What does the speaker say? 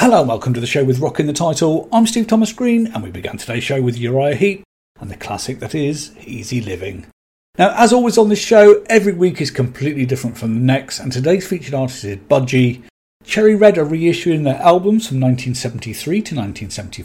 Hello and welcome to the show with Rock in the title. I'm Steve Thomas Green and we began today's show with Uriah Heep and the classic that is Easy Living. Now, as always on this show, every week is completely different from the next, and today's featured artist is Budgie. Cherry Red are reissuing their albums from 1973 to 1974.